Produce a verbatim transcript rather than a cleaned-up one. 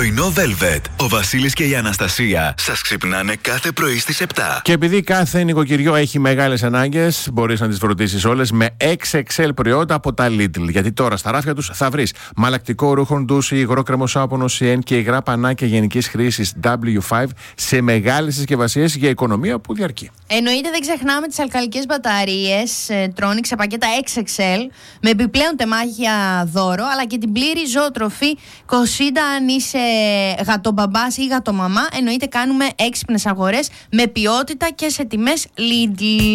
Πρωινό Velvet. Ο Βασίλης και η Αναστασία σας ξυπνάνε κάθε πρωί στις επτά. Και επειδή κάθε νοικοκυριό έχει μεγάλες ανάγκες, μπορείς να τις φροντίσεις όλες με εξ εξ ελ προϊόντα από τα Lidl. Γιατί τώρα στα ράφια τους θα βρεις μαλακτικό ρούχον ντους, υγρό κρεμοσάπονο σι εν και υγρά πανάκια γενικής χρήσης ντάμπλιου φάιβ σε μεγάλες συσκευασίες για οικονομία που διαρκεί. Εννοείται, δεν ξεχνάμε τις αλκαλικές μπαταρίες Tronic σε πακέτα εξ εξ ελ με επιπλέον τεμάχια δώρο, αλλά και την πλήρη ζωοτροφή Κοσίντα αν είσαι γατομπαμπάς ή γατομαμά. Εννοείται, κάνουμε έξυπνες αγορές με ποιότητα και σε τιμές Lidl.